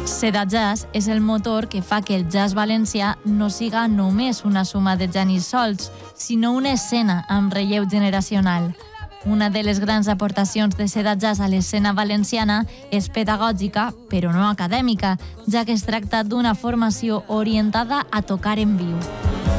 Seda Jazz és el motor que fa que el jazz valencià no siga només una suma de genis solts, sinó una escena amb relleu generacional. Una de les grans aportacions de Seda Jazz a l'escena valenciana és pedagògica, però no acadèmica, ja que es tracta d'una formació orientada a tocar en viu.